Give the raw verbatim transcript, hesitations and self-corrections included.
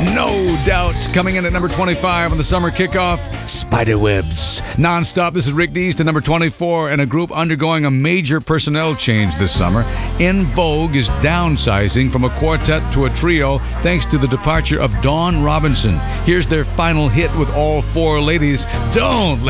No Doubt. Coming in at number twenty-five on the summer kickoff, Spiderwebs. Non-stop, this is Rick Dees to number twenty-four, and a group undergoing a major personnel change this summer. In Vogue is downsizing from a quartet to a trio thanks to the departure of Dawn Robinson. Here's their final hit with all four ladies, Don't Let